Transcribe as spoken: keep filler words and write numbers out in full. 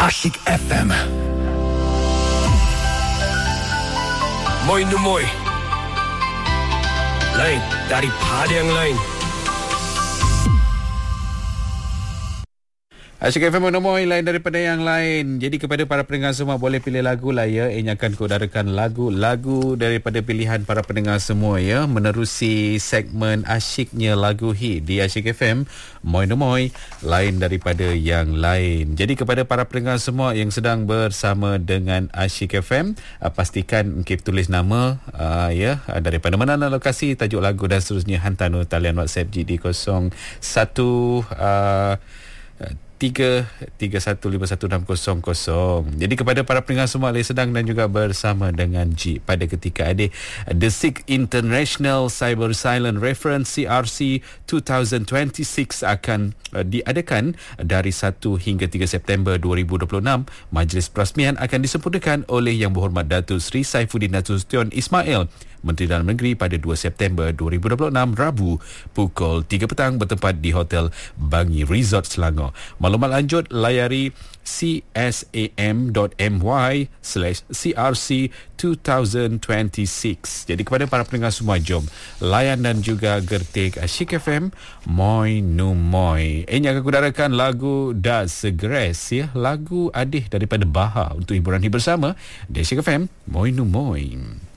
Asyik F M. Moi nu moi. Lain daripada yang lain. Asyik F M Monomoy, lain daripada yang lain. Jadi kepada para pendengar semua, boleh pilih lagu lah ya. Ini akan kudarakan lagu-lagu daripada pilihan para pendengar semua ya, menerusi segmen asyiknya lagu hit di Asyik F M Monomoy, lain daripada yang lain. Jadi kepada para pendengar semua yang sedang bersama dengan Asyik F M, uh, pastikan okay, tulis nama uh, ya, uh, daripada mana lokasi, tajuk lagu dan seterusnya, hantar talian WhatsApp G D kosong satu uh, tiga tiga satu lima satu enam kosong kosong. Jadi kepada para pendengar semua yang sedang dan juga bersama dengan G pada ketika ini, The sixth International Cyber Silent Reference C R C dua ribu dua puluh enam akan uh, diadakan dari satu hingga tiga September dua ribu dua puluh enam. Majlis perasmian akan disempurnakan oleh Yang Berhormat Datuk Seri Saifuddin Nasution Ismail, Menteri Dalam Negeri, pada dua September dua ribu dua puluh enam, Rabu, pukul tiga petang, bertempat di Hotel Bangi Resort Selangor. Maklumat lanjut layari csam.my slash crc dua ribu dua puluh enam. Jadi kepada para pendengar semua, jom layan dan juga gertik Asyik F M Moi Nu Moi. Ini akan kudarakan lagu Das Segres ya, lagu Adih daripada Baha untuk hiburan bersama di Asyik F M Moi Nu Moi.